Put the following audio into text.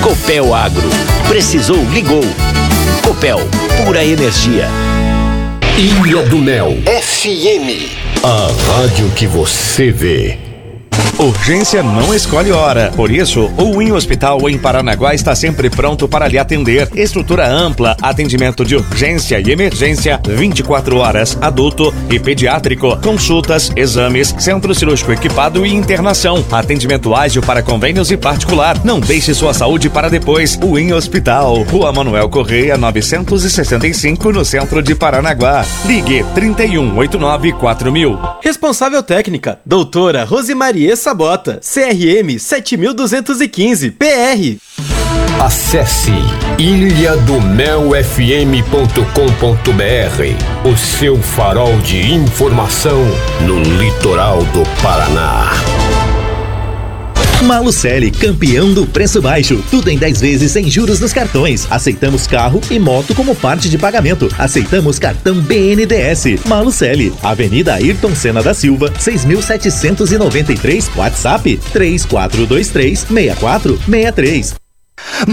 Copel Agro. Precisou, ligou. Copel, pura energia. Ilha do Mel FM, a rádio que você vê. Urgência não escolhe hora. Por isso, o Win Hospital em Paranaguá está sempre pronto para lhe atender. Estrutura ampla, atendimento de urgência e emergência, 24 horas, adulto e pediátrico, consultas, exames, centro cirúrgico equipado e internação. Atendimento ágil para convênios e particular. Não deixe sua saúde para depois. Win Hospital, Rua Manuel Correia, 965, no centro de Paranaguá. Ligue 3189-4000. Responsável técnica, doutora Rosimarie Sabota, CRM 7215, PR. Acesse ilhadomelfm.com.br, o seu farol de informação no litoral do Paraná. Malucelli, campeão do preço baixo. Tudo em 10 vezes sem juros nos cartões. Aceitamos carro e moto como parte de pagamento. Aceitamos cartão BNDES. Malucelli, Avenida Ayrton Senna da Silva, 6.793. WhatsApp 3423-6463.